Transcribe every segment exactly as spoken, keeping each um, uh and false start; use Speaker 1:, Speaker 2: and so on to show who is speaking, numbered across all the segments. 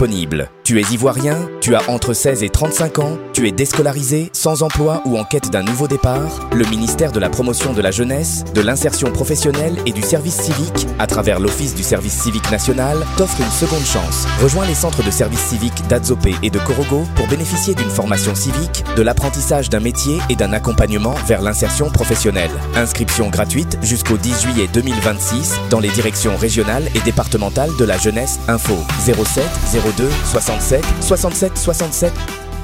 Speaker 1: disponibles. Tu es ivoirien, tu as entre seize et trente-cinq ans, tu es déscolarisé, sans emploi ou en quête d'un nouveau départ. Le ministère de la Promotion de la Jeunesse, de l'Insertion professionnelle et du Service civique, à travers l'Office du Service civique national, t'offre une seconde chance. Rejoins les centres de service civique d'Adzopé et de Korogo pour bénéficier d'une formation civique, de l'apprentissage d'un métier et d'un accompagnement vers l'insertion professionnelle. Inscription gratuite jusqu'au dix juillet deux mille vingt-six dans les directions régionales et départementales de la jeunesse. Info zéro sept zéro deux soixante-sept soixante-sept soixante-sept.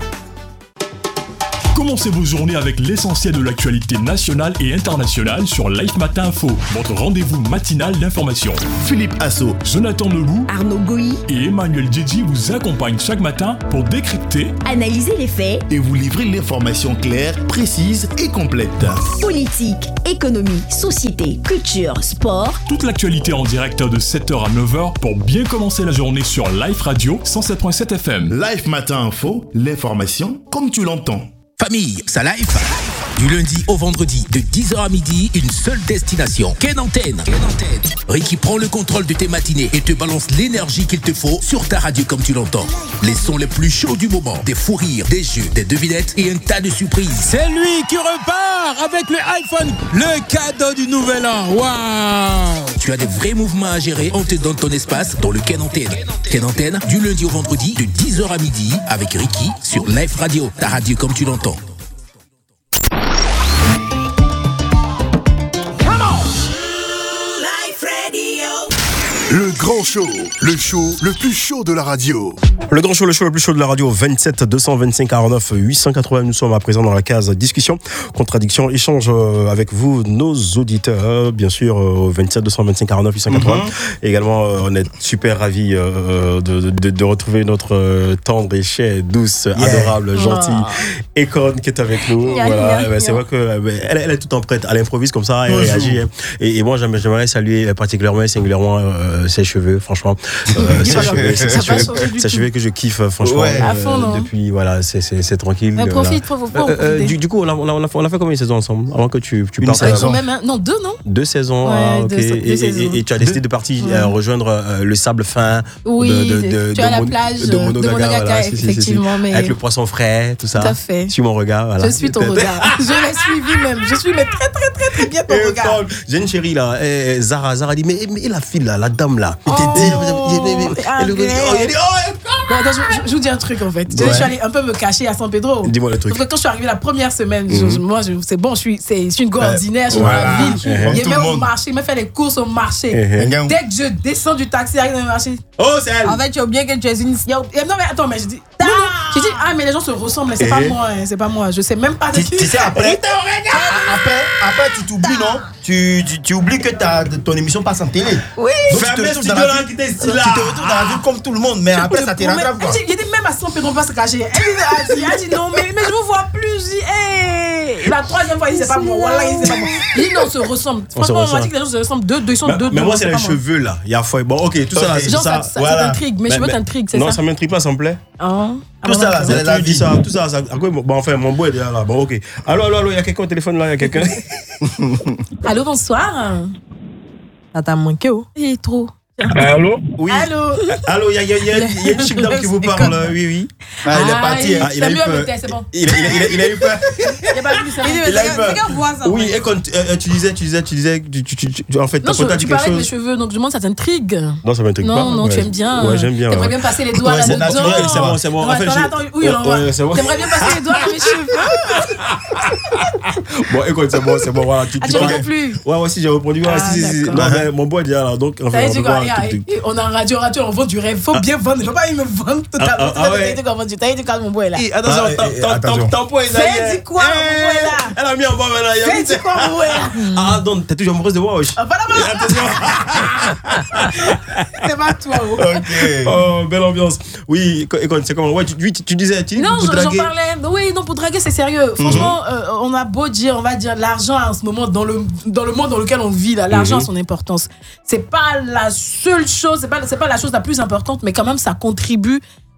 Speaker 2: Commencez vos journées avec l'essentiel de l'actualité nationale et internationale sur Life Matin Info, votre rendez-vous matinal d'information.
Speaker 3: Philippe Asso,
Speaker 2: Jonathan Lebou,
Speaker 4: Arnaud Goyi
Speaker 2: et Emmanuel Djedji vous accompagnent chaque matin pour décrypter,
Speaker 4: analyser les faits
Speaker 3: et vous livrer l'information claire, précise et complète.
Speaker 4: Politique, économie, société, culture, sport.
Speaker 2: Toute l'actualité en direct de sept heures à neuf heures pour bien commencer la journée sur Life Radio cent sept virgule sept F M.
Speaker 3: Life Matin Info, l'information comme tu l'entends.
Speaker 5: Famille, ça live. Du lundi au vendredi, de dix heures à midi, une seule destination. Ken Antenne. Ken Antenne. Ricky prend le contrôle de tes matinées et te balance l'énergie qu'il te faut sur ta radio comme tu l'entends. Les sons les plus chauds du moment, des fous rires, des jeux, des devinettes et un tas de surprises.
Speaker 6: C'est lui qui repart avec le iPhone, le cadeau du nouvel an. Waouh!
Speaker 5: Tu as des vrais mouvements à gérer, on te donne ton espace dans le Ken Antenne. Ken Antenne, du lundi au vendredi, de dix heures à midi, avec Ricky sur Live Radio, ta radio comme tu l'entends.
Speaker 7: Le grand show, le show le plus chaud de la radio.
Speaker 8: Le grand show, le show le plus chaud de la radio, vingt-sept deux cent vingt-cinq quarante-neuf huit cent quatre-vingts. Nous sommes à présent dans la case discussion, contradiction, échange avec vous, nos auditeurs, bien sûr, au vingt-sept deux cent vingt-cinq quarante-neuf huit cent quatre-vingts. Mm-hmm. Également, on est super ravis de, de, de retrouver notre tendre et chère, douce, yeah. adorable, gentille oh. Econ qui est avec nous. Yeah, voilà, yeah, yeah. C'est vrai qu'elle elle est tout en prête, elle improvise comme ça, elle mm-hmm. réagit. Et, et moi, j'aimerais saluer particulièrement et singulièrement euh, ses cheveux, franchement. Euh, ses cheveux, ses cheveux, ses cheveux que je kiffe, franchement. Ouais.
Speaker 4: À fond, non.
Speaker 8: Euh, depuis, voilà, c'est, c'est, c'est tranquille.
Speaker 4: Mais profite,
Speaker 8: voilà.
Speaker 4: faut, faut, faut,
Speaker 8: euh, du, du coup, on a, on, a, on a fait combien de saisons ensemble avant que tu, tu partes?
Speaker 4: Ils ont même un, non, deux, non?
Speaker 8: Deux saisons.
Speaker 4: Ouais,
Speaker 8: ah, okay.
Speaker 4: deux, deux
Speaker 8: et,
Speaker 4: saisons.
Speaker 8: Et, et, et tu as décidé de partir ouais. euh, rejoindre euh, le sable fin.
Speaker 4: Oui,
Speaker 8: de, de, de,
Speaker 4: tu
Speaker 8: de,
Speaker 4: as la
Speaker 8: mon,
Speaker 4: plage
Speaker 8: de Monogaka,
Speaker 4: de Monogaka
Speaker 8: voilà,
Speaker 4: effectivement.
Speaker 8: Si, si, si.
Speaker 4: Mais...
Speaker 8: Avec le poisson frais, tout ça.
Speaker 4: Tout à fait.
Speaker 8: Suis mon regard. Voilà.
Speaker 4: Je suis ton regard. Je l'ai suivi même. Je suis mais très, très, très, très bien ton et regard.
Speaker 8: J'ai une chérie là, eh, Zara. Zara dit, mais, mais la fille là, la dame là.
Speaker 4: Oh,
Speaker 8: elle dit,
Speaker 4: oh, attends, je, je vous dis un truc en fait. Ouais. Je suis allée un peu me cacher à San Pedro.
Speaker 8: Dis-moi le truc.
Speaker 4: Parce que quand je suis arrivée la première semaine, mm-hmm. je, moi, je, c'est bon, je suis, c'est, je suis une go ordinaire, je suis voilà. dans la ville. Uh-huh. Il m'a au marché, il m'a fait les courses au marché. Uh-huh. Dès que je descends du taxi, j'arrive dans le marché.
Speaker 8: Oh, c'est elle.
Speaker 4: En fait, tu as oublié que tu es une. Non, mais attends, mais je dis. Non, non. Je dis, ah, mais les gens se ressemblent, mais c'est pas moi, hein, c'est pas moi. Je sais même pas de qui.
Speaker 9: Tu sais, après. Après, après, tu t'oublies, non? Tu, tu, tu oublies que ta, ton émission passe en télé.
Speaker 4: Oui.
Speaker 9: Donc, tu te retrouves dans la ville, tu te retrouves dans la ville comme tout le monde, mais après ça t'est rattrape quoi.
Speaker 4: Il dit même à San Pedro, on va se cacher. Elle dit, elle dit non, mais, mais je vous vois plus. Je dis, hey. La troisième fois, il dit c'est pas moi. Voilà, il dit c'est pas moi. Il dit non, on se ressemble. Franchement, on m'a dit que les gens se ressemblent. Deux, deux, ils sont deux.
Speaker 8: Mais moi, c'est les cheveux là. Il y a foi. Bon, ok, tout ça là, c'est ça.
Speaker 4: Ça t'intrigue. Mes cheveux t'intriguent, c'est ça?
Speaker 8: Non, ça m'intrigue pas, ça me plaît.
Speaker 9: Tout ça là, c'est la vie.
Speaker 8: Tout ça, ça. Bon, enfin, mon boy est déjà là. Bon, ok. Allô, allô, allô, il y a quelqu'un au téléphone là, il y a quelqu'un.
Speaker 4: Allô, bonsoir. T'as manqué où? Il est trop.
Speaker 10: Allô?
Speaker 8: Oui.
Speaker 4: Allô?
Speaker 8: Allô, il y a, y, a, y, a, y a une chic dame qui vous parle, oui, oui.
Speaker 9: Ah, il est parti.
Speaker 4: Ah, il, il a eu peur. C'est bon.
Speaker 8: Il a, il, a, il, a, il a eu peur.
Speaker 4: Il a pas vu ça.
Speaker 8: Il a eu peur. Oui, et quand tu disais, tu disais, tu disais, tu, tu, tu, tu, en fait, t'as pas dit quelque chose.
Speaker 4: Tu parlais de mes cheveux, donc je demande ça t'intrigue.
Speaker 8: Non, ça m'intrigue pas.
Speaker 4: Non, non, tu aimes bien.
Speaker 8: Ouais, j'aime bien.
Speaker 4: T'aimerais bien passer les doigts là-dedans.
Speaker 8: C'est bon, c'est bon.
Speaker 4: Attends, attends, oui, t'aimerais bien passer les doigts dans mes cheveux.
Speaker 8: Bon, écoute, c'est bon, c'est bon, voilà.
Speaker 4: Ah, tu ne plus.
Speaker 8: Ouais, moi aussi, j'ai répondu. Non, mais mon boy est déjà là, donc.
Speaker 4: On a un radio, radio, on vend du rêve. Faut bien vendre. Il ne faut pas me vendre totalement.
Speaker 8: Ah, ah, ouais.
Speaker 4: Tu as dit quoi, mon boy là?
Speaker 8: Attention, ton point, ça y est.
Speaker 4: Fais dit quoi, mon boy là?
Speaker 8: Elle a mis en bas maintenant.
Speaker 4: Fais dit quoi, mon boy là?
Speaker 8: Ah, donc, t'es toujours amoureuse de moi, wesh.
Speaker 4: Ah, voilà, voilà.
Speaker 8: Attention.
Speaker 4: C'est pas toi,
Speaker 8: ok. Oh, belle ambiance. Oui, écoute, c'est comment? Ouais, tu, tu, tu disais. Tu
Speaker 4: non, pour j'en parlais. Oui, non, pour draguer, c'est sérieux. Franchement, mm-hmm. euh, on a beau dire, on va dire, l'argent en ce moment, dans le, dans le monde dans lequel on vit, là, l'argent mm-hmm. a son importance. C'est pas la seule chose, c'est pas, c'est pas la chose la plus importante, mais quand même, ça contribue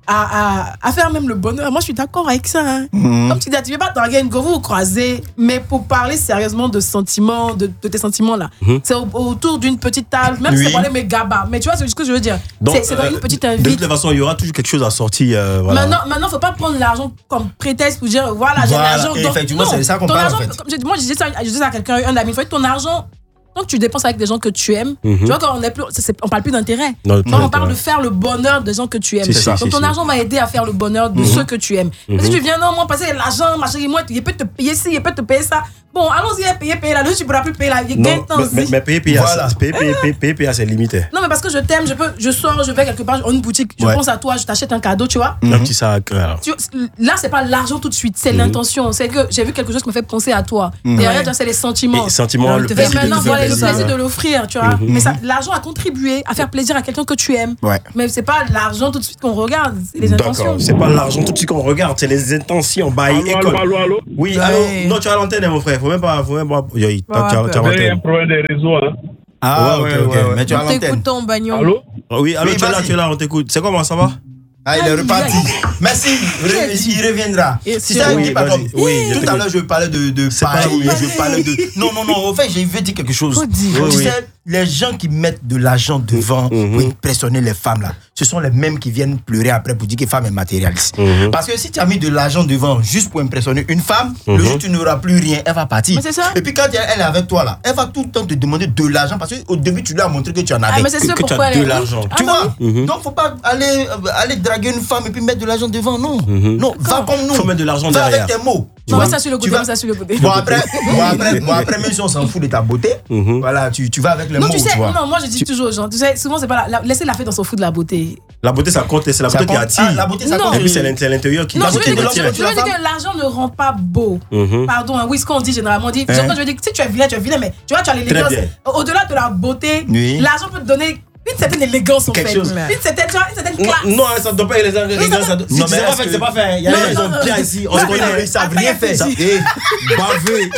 Speaker 4: à, à, à faire même le bonheur. Moi, je suis d'accord avec ça. Hein.
Speaker 9: Mm.
Speaker 4: Comme tu dis, tu ne veux pas draguer une go, vous vous croisez, mais pour parler sérieusement de sentiments, de, de tes sentiments là, mm. c'est au, autour d'une petite table, même oui. si c'est parler mes gabas. Mais tu vois, c'est ce que je veux dire. Donc, c'est, c'est dans euh, une petite invite.
Speaker 8: De toute façon, il y aura toujours quelque chose à sortir. Euh, voilà.
Speaker 4: Maintenant, il ne faut pas prendre l'argent comme prétexte pour dire voilà, j'ai
Speaker 9: voilà.
Speaker 4: l'argent.
Speaker 9: Et
Speaker 4: Donc,
Speaker 9: effectivement,
Speaker 4: non,
Speaker 9: c'est ça qu'on
Speaker 4: ton
Speaker 9: parle
Speaker 4: argent,
Speaker 9: en fait.
Speaker 4: Comme je, moi, je disais ça, je disais ça à quelqu'un, un ami, il faut que ton argent. Tant que tu dépenses avec des gens que tu aimes, mm-hmm. tu vois, quand on est plus, c'est, on parle plus d'intérêt. Non, quand on parle ouais. de faire le bonheur des gens que tu aimes. C'est ça, donc ton argent va aider à faire le bonheur de mm-hmm. ceux que tu aimes. Mm-hmm. Mais si tu viens, non, moi, passer l'argent, ma chérie, moi, il peut te payer ci, il peut te payer ça. Bon, allons-y, payer, payer là. Là, tu ne pourras plus payer là. Il gagne temps.
Speaker 8: Mais, mais payer, payer, voilà. payer, payer, payer, payer, payer, c'est limité.
Speaker 4: Non, mais parce que je t'aime, je peux, je sors, je vais quelque part, en une boutique, je ouais. pense à toi, je t'achète un cadeau, tu vois.
Speaker 8: Mm-hmm. Un petit sac.
Speaker 4: Tu, là, c'est pas l'argent tout de suite, c'est mm-hmm. l'intention. C'est que j'ai vu quelque chose qui me fait penser à toi.
Speaker 8: Mm-hmm.
Speaker 4: Derrière, ouais. c'est les sentiments.
Speaker 8: Les sentiments, le
Speaker 4: plaisir. Et maintenant, voilà, le plaisir de l'offrir, tu vois. Mais ça, l'argent a contribué à faire plaisir à quelqu'un que tu aimes.
Speaker 9: Ouais.
Speaker 4: Mais c'est pas l'argent tout de suite qu'on regarde, c'est les intentions.
Speaker 8: D'accord, c'est pas l'argent tout de suite qu'on regarde, c'est les intentions. Bah,
Speaker 10: allô, allô, allô, allô.
Speaker 8: Oui, allô. Non, tu as l'antenne, mon frère. Faut même pas, faut même pas. Oui, tu as l'antenne.
Speaker 10: Il y a un problème des réseaux, hein.
Speaker 9: Ah, ouais, ok, ok. Mais tu as l'antenne.
Speaker 4: T'écoutons, Bagnon.
Speaker 10: Allô?
Speaker 8: Oui, allô, tu es là, tu es là, on t'écoute. C'est comment, ça va?
Speaker 9: Ah, il est reparti. Merci, il reviendra. C'est ça, oui, pardon. Oui, tout à l'heure, je parlais de, de paille, je parlais de. Non, non, non, en fait, j'ai veux dire quelque chose. Tu sais, les gens qui mettent de l'argent devant mm-hmm. pour impressionner les femmes, là, ce sont les mêmes qui viennent pleurer après pour dire que femme est matérialiste. Mm-hmm. Parce que si tu as mis de l'argent devant juste pour impressionner une femme, mm-hmm. le jour où tu n'auras plus rien, elle va partir.
Speaker 4: Mais c'est ça.
Speaker 9: Et puis quand elle est avec toi, là, elle va tout le temps te demander de l'argent parce qu'au début, tu lui as montré que tu en avais.
Speaker 4: Ah, mais c'est
Speaker 9: que,
Speaker 4: que
Speaker 9: tu
Speaker 4: as
Speaker 9: de l'argent.
Speaker 4: Ah,
Speaker 9: tu
Speaker 4: bah
Speaker 9: vois oui. mm-hmm. Donc, faut pas aller, aller draguer une femme et puis mettre de l'argent devant. Non, mm-hmm. non, va comme nous.
Speaker 8: Faut mettre de l'argent
Speaker 9: va
Speaker 8: derrière.
Speaker 9: Avec tes mots.
Speaker 4: Non, mais ça sur le côté, ça sur le côté.
Speaker 9: Bon après, bon après, bon après, même si on s'en fout de ta beauté, mm-hmm. voilà, tu, tu vas avec les
Speaker 4: non,
Speaker 9: mots.
Speaker 4: Tu sais,
Speaker 9: tu vois.
Speaker 4: Non, moi je dis tu... toujours aux gens, tu sais, souvent c'est pas la, la, laissez la fête, on s'en fout de la beauté.
Speaker 8: La beauté ça compte, c'est la beauté qui attire.
Speaker 9: Ah, la beauté ça
Speaker 4: non.
Speaker 9: compte.
Speaker 8: Et puis c'est l'intérieur qui.
Speaker 4: Non,
Speaker 8: la
Speaker 4: je veux
Speaker 8: beauté
Speaker 4: dire,
Speaker 8: qui
Speaker 4: que, je veux dire que l'argent ne rend pas beau. Mm-hmm. Pardon, hein, oui, ce qu'on dit généralement, on dit. Hein? Je veux dire que si tu es vilain, tu es vilain, mais tu vois, tu as l'élégance. Au-delà de la beauté, oui. l'argent peut te donner une certaine élégance en fait. Chose. Une certaine, tu vois, une certaine classe.
Speaker 8: Non, ça ne doit pas être les élégance.
Speaker 9: Non, mais
Speaker 8: c'est pas fait, c'est pas fait. Il y a des gens bien ici. On se connaît,
Speaker 9: ils savent rien faire.
Speaker 8: Et bavé.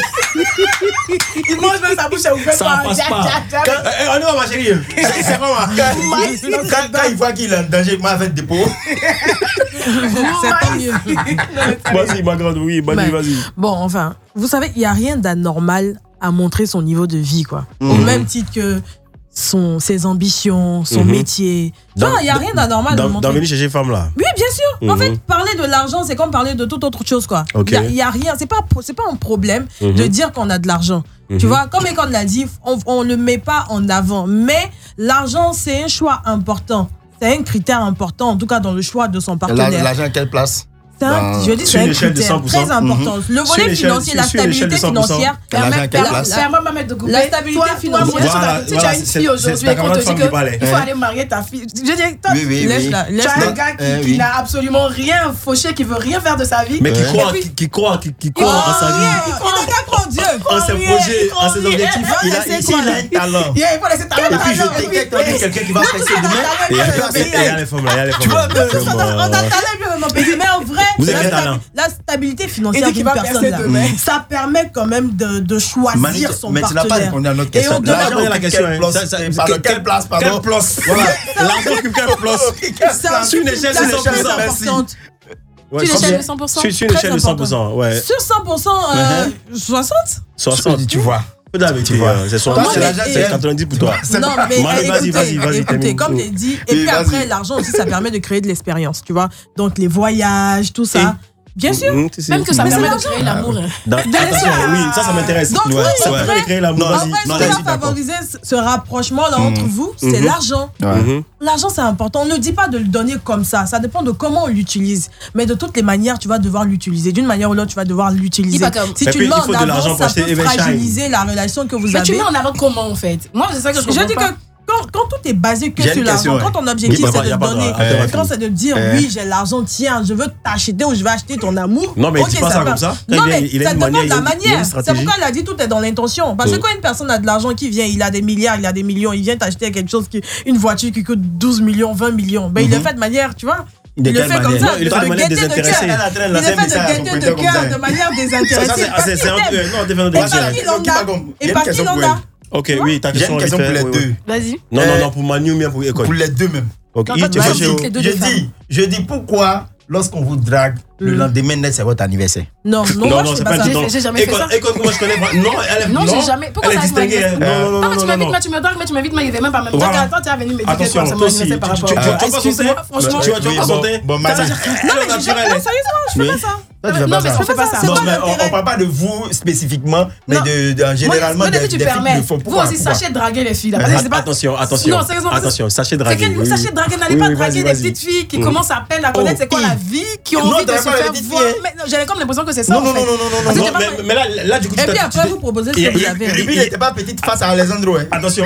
Speaker 4: Il mange même sa bouche à ouvert.
Speaker 8: Ça passe pas. On y va, ma chérie. C'est comment?
Speaker 9: Quand il voit qu'il est en danger, il m'a fait des pots.
Speaker 4: C'est pas mieux.
Speaker 8: Vas-y, ma grande, oui, vas-y.
Speaker 11: Bon, enfin, vous savez, il n'y a rien d'anormal à montrer son niveau de vie, quoi. Au même titre que son, ses ambitions, son mm-hmm. métier. Il n'y a rien d'anormal
Speaker 8: dans,
Speaker 11: à montrer.
Speaker 8: Dans venir chercher femme là.
Speaker 11: Oui, bien sûr. Mm-hmm. En fait, parler de l'argent, c'est comme parler de toute autre chose, quoi. Il okay. n'y a, a rien. Ce n'est pas, c'est pas un problème mm-hmm. de dire qu'on a de l'argent. Mm-hmm. Tu vois, comme Econ l'a dit, on ne le met pas en avant. Mais l'argent, c'est un choix important. C'est un critère important, en tout cas dans le choix de son partenaire.
Speaker 9: L'argent à quelle place?
Speaker 11: Un, je dis c'est un critère très important. Mm-hmm. Le volet financier, la stabilité financière permet
Speaker 4: la stabilité financière. Si tu as une fille aujourd'hui et qu'on te dit qu'il faut aller marier ta fille, je dis toi, tu as un gars qui n'a absolument rien fauché, qui veut rien faire de sa vie,
Speaker 8: mais qui croit, qui croit, qui croit en sa vie,
Speaker 11: il n'a qu'à croire en Dieu,
Speaker 8: en ses projets, en ses objectifs. Il a ici il a un talent.
Speaker 4: Il faut laisser talent.
Speaker 9: Et puis je t'inquiète, quelqu'un qui va passer demain.
Speaker 8: Il y a les femmes là, il y a les femmes.
Speaker 9: Tu vois,
Speaker 11: on a talent dans mon pays, mais en vrai.
Speaker 8: Vous avez talent.
Speaker 11: La stabilité financière d'une personne, là, ça permet quand même de, de choisir Mani, son
Speaker 9: mais
Speaker 11: partenaire.
Speaker 9: Mais tu n'as pas répondu à notre question.
Speaker 8: Et on demande la question.
Speaker 9: Quelle place, pardon?
Speaker 8: Quelle place? Voilà. L'argent occupe quelle place? Sur une échelle de cent pour cent.
Speaker 4: Ouais, sur une échelle de cent pour cent.
Speaker 8: Sur une échelle de cent pour cent, ouais.
Speaker 11: Sur cent pour cent, euh, soixante?
Speaker 8: soixante,
Speaker 9: tu vois.
Speaker 8: Tu vois, c'est quatre-vingt-dix pour toi.
Speaker 11: Non, mais
Speaker 8: vas-y, vas-y, vas-y.
Speaker 11: Écoutez, comme j'ai dit, et puis après, l'argent aussi, ça permet de créer de l'expérience, tu vois. Donc, les voyages, tout ça. Bien sûr,
Speaker 4: mmh, même que ça permet de créer l'amour.
Speaker 8: Attention, oui, ça, ça m'intéresse.
Speaker 11: Donc, ouais,
Speaker 8: ça permet de créer l'amour.
Speaker 11: Après, ce qui va favoriser ce rapprochement là, entre vous, c'est l'argent. L'argent, c'est important. On ne dit pas de le donner comme ça. Ça dépend de comment on l'utilise. Mais de toutes les manières, tu vas devoir l'utiliser. D'une manière ou l'autre, tu vas devoir l'utiliser. Si tu le mets en avant, ça peut fragiliser la relation que vous avez.
Speaker 4: Mais tu mets en avant comment, en fait? Moi, c'est ça que je comprends pas. Je dis que
Speaker 11: Quand, quand tout est basé que sur l'argent, quand ton objectif c'est de donner, quand c'est de dire oui, j'ai l'argent, tiens, je veux t'acheter ou je vais acheter ton amour.
Speaker 8: Non, mais il dit pas ça comme ça.
Speaker 11: Non, mais ça dépend de la manière. C'est pourquoi elle a dit tout est dans l'intention. Parce que quand une personne a de l'argent qui vient, il a des milliards, il a des millions, il vient t'acheter quelque chose, qui, une voiture qui coûte douze millions, vingt millions, ben il le fait de manière, tu vois. Il le fait comme ça,
Speaker 8: il le fait de manière désintéressée.
Speaker 11: Il le fait de gaieté de cœur, de manière désintéressée. Et parce qu'il en a.
Speaker 8: Ok, oui, ta question.
Speaker 9: J'ai une question pour les deux.
Speaker 4: Vas-y.
Speaker 8: Non, non, non, pour Manu, mais pour Econ.
Speaker 9: Pour les deux même.
Speaker 8: Ok,
Speaker 9: je dis, je dis pourquoi lorsqu'on vous drague, le lendemain net, c'est votre anniversaire.
Speaker 11: Non, non,
Speaker 8: non, non, c'est pas ça.
Speaker 4: J'ai jamais fait ça.
Speaker 9: Écoute, moi je connais pas. Non, elle est
Speaker 4: Non, j'ai jamais. Pourquoi ça
Speaker 8: distinguée? Non, non, non,
Speaker 4: tu m'invites, mais tu me dragues, mais tu m'invites, mais il avait même pas même. Donc attends, tu es venu me dire que c'est mon anniversaire par rapport à.
Speaker 8: Excuse-moi, franchement. Tu vas pas santé?
Speaker 9: Bon, madame.
Speaker 11: Non, mais sérieusement, je fais pas ça.
Speaker 9: Non, mais
Speaker 11: on fait pas ça.
Speaker 9: Non, mais on parle pas de vous spécifiquement, mais de généralement des
Speaker 4: filles. Vous aussi, sachez draguer les filles.
Speaker 8: Attention, attention.
Speaker 4: Non, sérieusement.
Speaker 8: Attention, sachez draguer.
Speaker 4: Sachez draguer, n'allez pas draguer des petites filles qui commencent à peine à connaître c'est quoi la vie, qui ont envie de se faire voir. J'avais comme l'impression que c'est ça.
Speaker 9: Non, non, non, non, non. Mais là, là, du coup,
Speaker 11: et puis après, vous proposez ce que vous avez.
Speaker 9: Et puis, il n'était pas petite face à Alessandro.
Speaker 8: Attention.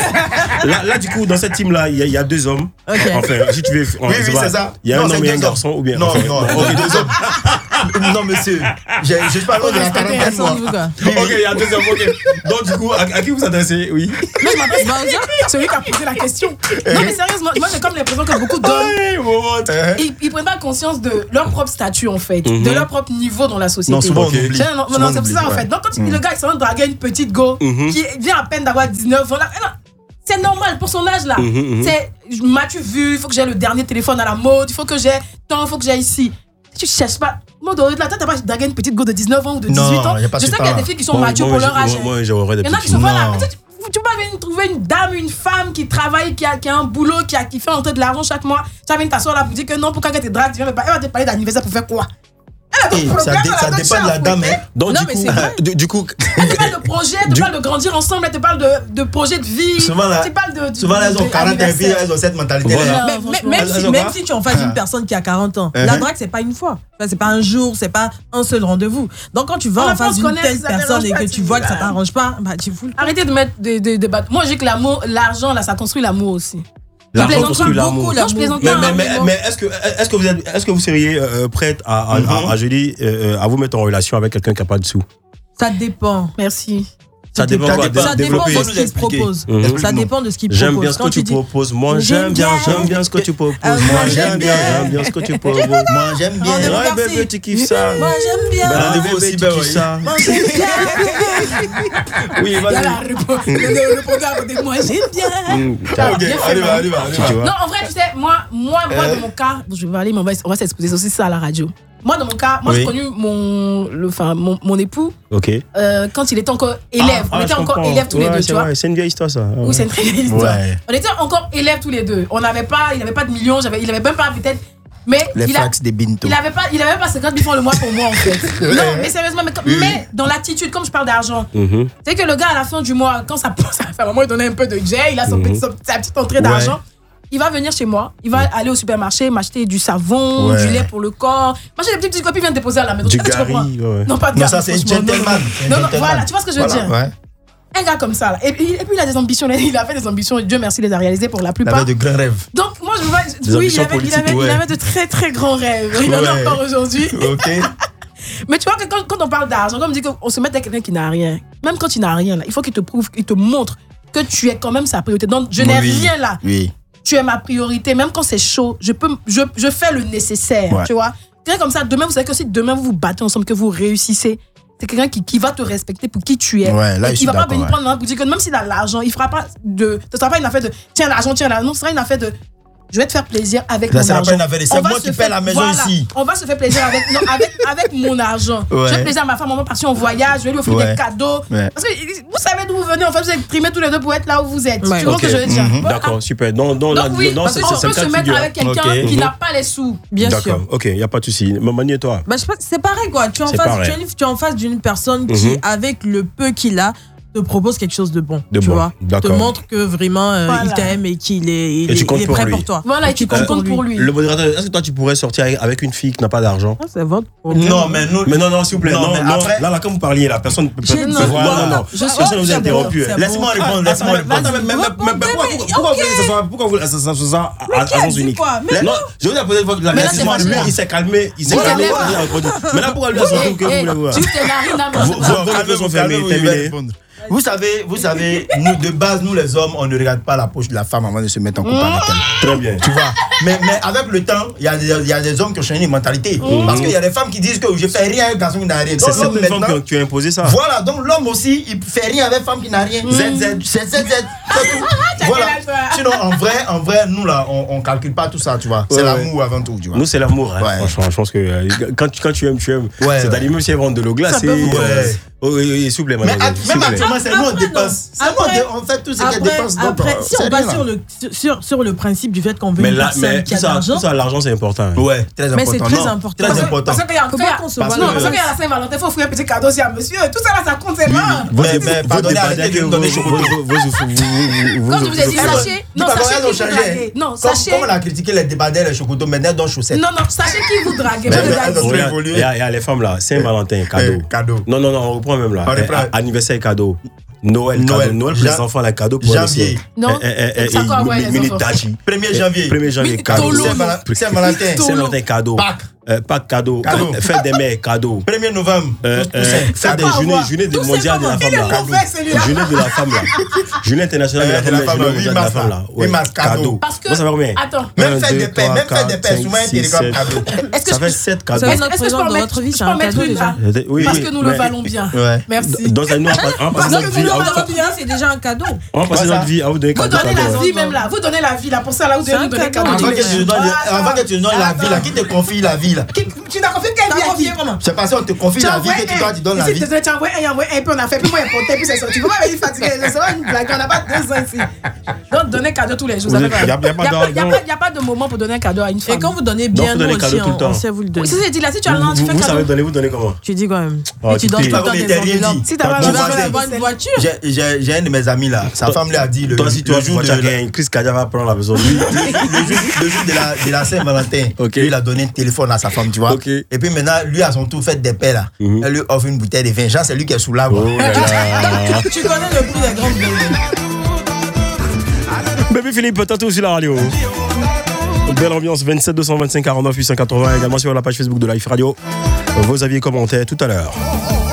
Speaker 8: Là, du coup, dans cette team-là, il y a deux hommes. Enfin, si tu veux.
Speaker 9: Oui, oui, c'est ça.
Speaker 8: Il y a un homme et un garçon ou bien.
Speaker 9: Non, non, deux hommes. Non, monsieur, je suis pas loin de la quarantaine, moi.
Speaker 8: Ok, il y a deux hommes, ok. Donc, du coup, à, à qui vous adressez? Oui.
Speaker 4: Non, je m'adresse à celui qui a posé la question. Non, mais sérieusement, moi, j'ai comme l'impression que beaucoup d'hommes, ils, ils prennent pas conscience de leur propre statut, en fait, mm-hmm. de leur propre niveau dans la société.
Speaker 9: Non, souvent, okay. on oublie.
Speaker 4: Non, non, non c'est ça, en fait. Donc, quand mm-hmm. le gars, il s'en draguer une petite go mm-hmm. qui vient à peine d'avoir dix-neuf ans, là, c'est normal pour son âge, là. Mm-hmm. C'est, m'as-tu vu, il faut que j'ai le dernier téléphone à la mode, il faut que j'ai tant, il faut que j'ai ici. Tu cherches pas. Moi, là, toi, t'as pas dragué une petite go de dix-neuf ans ou de dix-huit
Speaker 9: non,
Speaker 4: ans. Je sais qu'il y a des filles qui sont matures pour leur âge.
Speaker 8: Moi, j'aurais des
Speaker 4: Il y en a qui sont pas là. Tu peux pas venir trouver une dame, une femme qui travaille, qui a, qui a un boulot, qui, a, qui fait entrer de l'argent chaque mois. Tu vas venir t'asseoir là pour dire que non, pourquoi tu te dragues, tu viens, elle va te parler d'anniversaire pour faire quoi?
Speaker 9: Hey, ça, dé, ça dépend de la dame. Hein.
Speaker 8: Donc,
Speaker 11: non,
Speaker 8: du,
Speaker 11: mais
Speaker 8: coup,
Speaker 11: c'est
Speaker 8: du, du coup,
Speaker 4: elle te parle de projet, elle te parle de grandir ensemble, elle te parle de, de projet de vie.
Speaker 9: Souvent, là,
Speaker 4: tu parles de, de,
Speaker 9: souvent, elles ont quarante et puis elles ont cette mentalité.
Speaker 11: Voilà. Mais, mais, même, si, même si tu en fasses une personne qui a quarante ans, uh-huh. la drague, c'est pas une fois. C'est pas un jour, c'est pas un seul rendez-vous. Donc, quand tu vas en face d'une telle personne et que tu vois que ça t'arrange pas, bah, tu fous.
Speaker 4: Arrêtez de mettre des débats. Moi, j'ai que l'amour, l'argent, là, ça construit l'amour aussi.
Speaker 8: L'argent construit l'amour.
Speaker 4: Non, je plaisante
Speaker 8: mais,
Speaker 4: pas.
Speaker 8: Mais, mais, mais est-ce que, est-ce que vous êtes, est-ce que vous seriez euh, prête à, à, mm-hmm. à, à, je dis, euh, à vous mettre en relation avec quelqu'un qui n'a pas de sous?
Speaker 11: Ça dépend.
Speaker 4: Merci.
Speaker 8: Ça dépend,
Speaker 11: ça
Speaker 8: quoi,
Speaker 11: dépend, ça dépend de ce qu'il propose. Mm-hmm. Ça dépend de ce qu'il propose.
Speaker 8: J'aime bien ce que tu proposes. Moi, j'aime bien, j'aime bien ce que tu proposes. Moi, j'aime bien, j'aime bien ce que tu proposes.
Speaker 9: Moi, j'aime bien.
Speaker 8: Ouais, bébé, tu kiffes ça.
Speaker 11: Moi, j'aime bien.
Speaker 8: Bébé aussi, tu kiffes ça.
Speaker 11: Moi, j'aime bien.
Speaker 8: Oui, vas-y.
Speaker 4: Le programme de moi, j'aime bien.
Speaker 9: Ok, allez, va, allez, va.
Speaker 4: Non, en vrai, tu sais, moi, moi, moi, dans mon cas, je vais aller, mais on va s'exposer aussi ça à la radio. Moi, dans mon cas, moi, oui. j'ai connu mon, le, enfin, mon, mon époux
Speaker 8: okay.
Speaker 4: euh, quand il était encore élève.
Speaker 8: Ah,
Speaker 4: on
Speaker 8: ah,
Speaker 4: était encore
Speaker 8: comprends.
Speaker 4: élèves tous
Speaker 8: ouais,
Speaker 4: les deux,
Speaker 8: tu
Speaker 4: vois.
Speaker 8: vrai. C'est une vieille histoire, ça.
Speaker 4: Oui, ouais. c'est une très vieille histoire.
Speaker 8: Ouais.
Speaker 4: On était encore élèves tous les deux. On n'avait pas, il n'avait pas de millions, j'avais, il n'avait même pas peut-être. Mais
Speaker 9: les
Speaker 4: il,
Speaker 9: fax
Speaker 4: a,
Speaker 9: des binto.
Speaker 4: il avait pas, il avait pas cinquante mille francs le mois pour moi en fait. Non, mais sérieusement, mais, oui. mais dans l'attitude, comme je parle d'argent, mm-hmm. c'est que le gars à la fin du mois, quand ça ça fait un moment, il donnait un peu de jet, il a son mm-hmm. petit, sa petite entrée d'argent. Ouais. Il va venir chez moi, il va ouais. aller au supermarché, m'acheter du savon, ouais. du lait pour le corps. M'acheter des petits copines, viennent déposer à la maison.
Speaker 8: Du gari, ouais.
Speaker 4: Non, pas de
Speaker 9: gari. Non, ça c'est gentleman.
Speaker 4: Non, non, voilà, tu vois ce que je veux
Speaker 9: voilà.
Speaker 4: dire.
Speaker 9: Ouais.
Speaker 4: Un gars comme ça, là. Et, et, et puis il a des ambitions, il a fait des ambitions, Dieu merci, il les a réalisées pour la plupart.
Speaker 9: Il avait de grands rêves.
Speaker 4: Donc moi je vois, oui, il avait, il, avait, ouais. il avait de très très grands rêves. Il en a ouais. encore aujourd'hui.
Speaker 9: Ok.
Speaker 4: Mais tu vois que quand, quand on parle d'argent, comme on dit qu'on se met avec quelqu'un qui n'a rien, même quand il n'a rien, là, il faut qu'il te prouve, qu'il te montre que tu es quand même sa priorité. Donc je n'ai oui. rien là.
Speaker 9: Oui.
Speaker 4: Tu es ma priorité, même quand c'est chaud, je, peux, je, je fais le nécessaire, ouais. tu vois. Quelqu'un comme ça, demain, vous savez que si demain vous vous battez ensemble, que vous réussissez, c'est quelqu'un qui, qui va te respecter pour qui tu es.
Speaker 9: Ouais, là,
Speaker 4: il va pas venir ouais. prendre l'un pour dire que même s'il a l'argent, il fera pas de. Ce sera pas une affaire de tiens l'argent, tiens l'argent. Non, ce sera une affaire de. Je vais te faire plaisir avec
Speaker 9: là,
Speaker 4: mon argent.
Speaker 9: Pas une affaire de c'est moi qui paie la maison voilà, ici.
Speaker 4: On va se faire plaisir avec, non, avec, avec mon argent. Ouais. Je vais plaisir à ma femme, on va partir en voyage, je vais lui offrir ouais. des cadeaux. Ouais. Parce que vous savez d'où vous venez, en fait, vous êtes primés tous les deux pour être là où vous êtes. Ouais. Tu vois okay. ce que je veux dire mm-hmm.
Speaker 8: D'accord, ah. super. Dans, dans
Speaker 4: Donc,
Speaker 8: la,
Speaker 4: oui,
Speaker 8: dans,
Speaker 4: parce qu'on peut se mettre avec quelqu'un okay. qui mm-hmm. n'a pas les sous.
Speaker 11: Bien sûr.
Speaker 8: D'accord, ok, il n'y a pas de souci. Mani et toi
Speaker 11: bah, c'est pareil, quoi. Tu es en face d'une personne qui, avec le peu qu'il a, te propose quelque chose de bon,
Speaker 8: de
Speaker 11: tu
Speaker 8: bon.
Speaker 11: vois,
Speaker 8: D'accord.
Speaker 11: te montre que vraiment euh, voilà. il t'aime et qu'il est, il,
Speaker 8: et
Speaker 11: est, il est prêt
Speaker 8: pour,
Speaker 11: pour toi.
Speaker 4: Voilà, et tu comptes pour, pour lui.
Speaker 8: Le modérateur, est-ce que toi tu pourrais sortir avec une fille qui n'a pas d'argent?
Speaker 11: Ah, c'est votre problème.
Speaker 9: Non, mais nous,
Speaker 8: mais non, non, s'il vous plaît, non, non, non après, là, là, quand vous parliez, la personne peut
Speaker 11: non,
Speaker 8: non, non, non,
Speaker 11: je
Speaker 8: personne ne vous a interrompu.
Speaker 9: Laisse-moi répondre, laisse-moi répondre.
Speaker 8: Pourquoi vous voulez ça ça à agence unique? Non, je vous ai posé la question. Lui, il s'est calmé, il s'est calmé. Mais là, pourquoi lui a sorti que vous voulez voir?
Speaker 4: Tu t'es narines à
Speaker 8: vos besoins fermés, terminé.
Speaker 9: Vous savez, vous savez, nous de base, nous les hommes, on ne regarde pas la poche de la femme avant de se mettre en couple avec elle.
Speaker 8: Très bien.
Speaker 9: Tu vois. Mais, mais avec le temps, il y, y a des hommes qui ont changé de mentalité. Mmh. Parce qu'il y a des femmes qui disent que je fais rien avec un garçon qui n'a rien.
Speaker 8: C'est certaines femmes qui ont, qui ont imposé ça.
Speaker 9: Voilà, donc l'homme aussi, il fait rien avec femme qui n'a rien. Mmh. Z Z, c'est Z Z, c'est tout. Voilà. Sinon, en vrai, en vrai, nous là, on ne calcule pas tout ça, tu vois. C'est ouais, l'amour ouais. avant tout, tu vois.
Speaker 8: Nous, c'est l'amour. Hein. Ouais. Franchement, je pense que euh, quand, tu, quand tu aimes, tu aimes. Ouais, c'est-à-dire, ouais. même si elles vendent de l'eau glacée. Oh, oui, s'il vous plaît,
Speaker 9: madame. Mais même actuellement, c'est nous on dépense. C'est nous on fait tout ce qu'elle dépense.
Speaker 11: Après, si on va sur le, sur, sur le principe du fait qu'on veut une personne qui a de l'argent.
Speaker 8: Tout ça, l'argent, c'est important.
Speaker 9: Ouais, très important.
Speaker 11: Mais c'est très important.
Speaker 9: Très important.
Speaker 4: Parce qu'il y a un parce qu'il y a la Saint-Valentin, il faut offrir un petit cadeau aussi à monsieur. Tout ça là, ça compte, c'est pas.
Speaker 9: Mais, mais, pardonnez, arrêtez de me donner chocolat.
Speaker 4: Quand je vous ai dit sachez, non, sachez qui vous draguez. Non, sachez.
Speaker 9: Comme on a critiqué les débardeurs, les chocolats, maintenant dans chaussettes.
Speaker 4: Non, non, sachez qui vous draguez.
Speaker 8: Il y a les femmes là, Saint-Valentin, cadeau.
Speaker 9: Cadeau.
Speaker 8: Non, non, non, on reprend même là. Anniversaire cadeau. Noël, Noël, cadeau. Noël pour les enfants, la cadeau pour
Speaker 9: janvier.
Speaker 4: Non,
Speaker 8: ça quoi, ouais,
Speaker 9: les enfants. premier janvier.
Speaker 8: premier janvier, cadeau.
Speaker 9: Saint-Valentin.
Speaker 8: Saint-Valentin, cadeau.
Speaker 9: Pâques.
Speaker 8: Euh, Pâques, cadeau. cadeau. Fête des mères, cadeau.
Speaker 9: premier novembre.
Speaker 8: Euh, euh, fête des journées, journée du mondial de la femme là. Journée de la femme là. Journée internationale de la femme là. Journée de la femme là.
Speaker 9: Oui, cadeau.
Speaker 4: Parce que.
Speaker 8: Ça va combien?
Speaker 4: Attends.
Speaker 9: Même fête des pères, même fête des pères, souvent un télégramme cadeau.
Speaker 8: Ça fait sept cadeaux.
Speaker 11: Est-ce que je peux mettre une là?
Speaker 4: Parce que nous le valons bien. Merci.
Speaker 8: Dans un an,
Speaker 11: parce que nous le valons bien, c'est déjà un cadeau.
Speaker 8: On passe notre vie à vous donner cadeau.
Speaker 4: Vous donnez la vie même là. Vous donnez la vie là. Pour ça là, vous devez nous donner cadeau.
Speaker 9: Avant que tu nous donnes la vie là, qui te confie la vie là?
Speaker 4: Tu n'as confié quelle vie à qui?
Speaker 9: C'est parce qu'on te confie la vie que tu dois te donner la vie.
Speaker 4: Tu as envoyé un, envoyé un peu, on a fait, puis moi, il a puis c'est sorti. Tu peux pas me dire fatigué, c'est pas une blague, on n'a pas deux ans ici. Donc, donner cadeau tous les jours, ça fait
Speaker 8: Il n'y
Speaker 4: a pas de moment pour donner un cadeau à une femme.
Speaker 11: Et quand vous donnez bien, nous aussi, on sait vous le donner.
Speaker 4: Si c'est dit là, si tu as l'an, tu fais
Speaker 8: cadeau. Vous savez donner, vous donnez comment?
Speaker 11: Tu dis quand même. Tu donnes tout le temps des enveloppes. Si tu vas avoir une voiture.
Speaker 9: J'ai un de mes amis là, sa femme lui a dit le
Speaker 8: jour de Chris Kadia va prendre la maison.
Speaker 9: Le jour de la Saint-Valentin, lui, il a donné un téléphone à sa femme, tu vois. Et puis maintenant, lui, à son tour, fait des paix là. Mm-hmm. Elle lui offre une bouteille de vin. Genre, c'est lui qui est sous l'arbre.
Speaker 11: Oh tu connais le prix des grandes bébés.
Speaker 8: Bébé Philippe, tantôt sur la radio. Belle ambiance, vingt-sept deux cent vingt-cinq quarante-neuf huit cent quatre-vingts. Également sur la page Facebook de Life Radio. Vos avis et commentaires tout à l'heure.